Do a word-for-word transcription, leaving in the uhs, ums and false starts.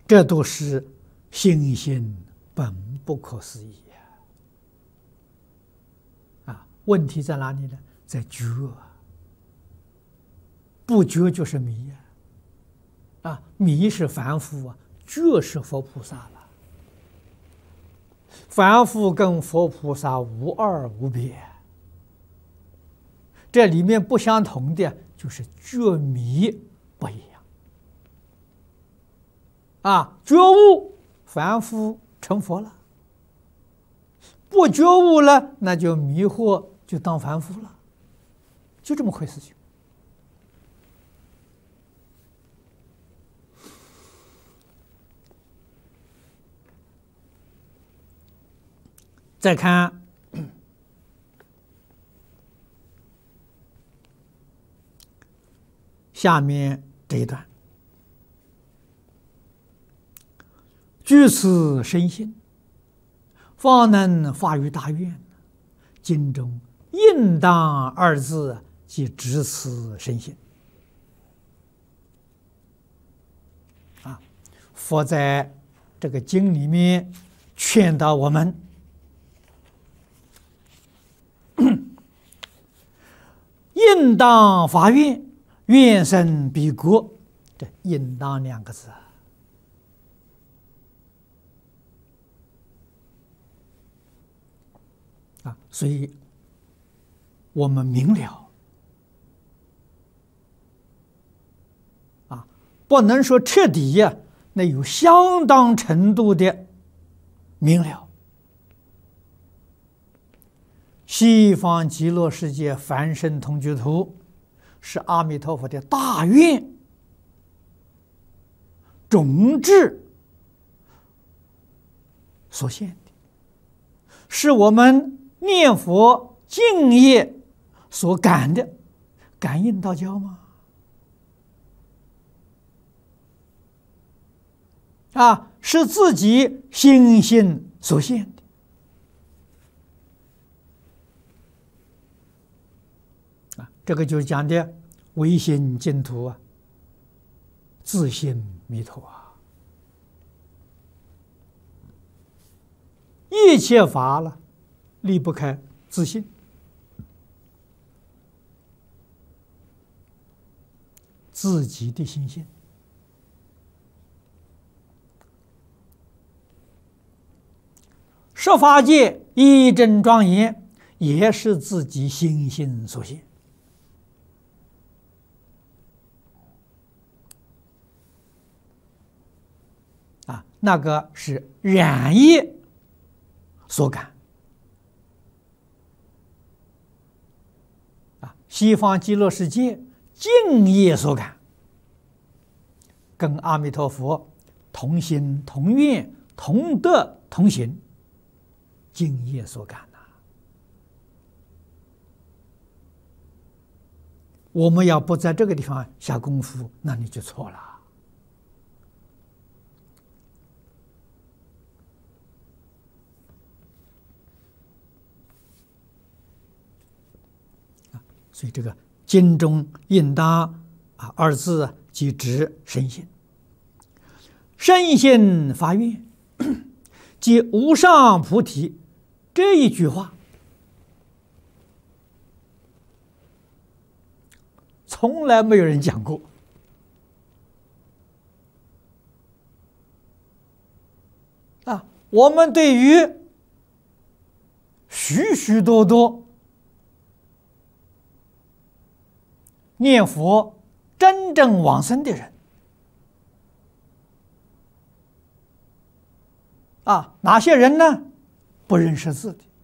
这都是心性本不可思议啊！啊，问题在哪里呢？在觉啊，不觉就是迷呀！啊，迷是凡夫啊，觉是佛菩萨了。凡夫跟佛菩萨无二无别，这里面不相同的就是觉迷不一样。啊，觉悟，凡夫成佛了；不觉悟了，那就迷惑，就当凡夫了，就这么回事情。再看下面这一段，具此身心，方能发于大愿。经中应当二字，即指此身心。啊，佛在这个经里面劝导我们。应当发愿，愿生彼国。这“应当”两个字啊，所以我们明了啊，不能说彻底呀、啊，那有相当程度的明了。西方极乐世界凡圣同居土是阿弥陀佛的大愿种智所现的，是我们念佛敬业所感的，感应道交吗？啊，是自己心性所现的。这个就是讲的唯心净土啊，自性弥陀啊，一切法了离不开自性，自己的心性。十法界一真庄严，也是自己心性所现。啊，那个是染业所感啊，西方极乐世界净业所感，跟阿弥陀佛同心同愿同德同行，净业所感呐、啊。我们要不在这个地方下功夫，那你就错了。所以这个经中应当啊二字即指身心，身心发愿，即无上菩提这一句话，从来没有人讲过啊。我们对于许许多多念佛真正往生的人啊，哪些人呢？不认识字的